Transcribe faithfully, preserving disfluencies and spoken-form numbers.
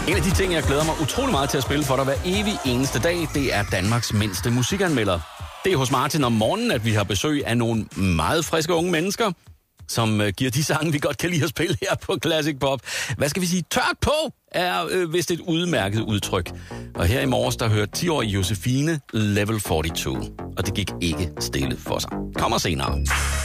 En af de ting, jeg glæder mig utrolig meget til at spille for dig hver evig eneste dag, det er Danmarks mindste musikanmelder. Det er hos Martin om morgenen, at vi har besøg af nogle meget friske unge mennesker, som øh, giver de sange, vi godt kan lide at spille her på Classic Pop. Hvad skal vi sige? Tørt på er øh, vist et udmærket udtryk. Og her i morges, der hørte ti-årige Josefine Level fireogfyrre, og det gik ikke stille for sig. Kommer senere.